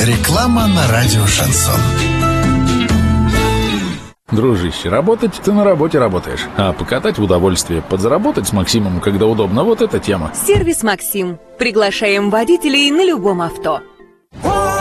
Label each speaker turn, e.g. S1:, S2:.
S1: Реклама на радио «Шансон».
S2: Дружище, работать ты на работе работаешь, а покатать в удовольствие, подзаработать с Максимом, когда удобно, вот эта тема.
S3: Сервис «Максим». Приглашаем водителей на любом авто.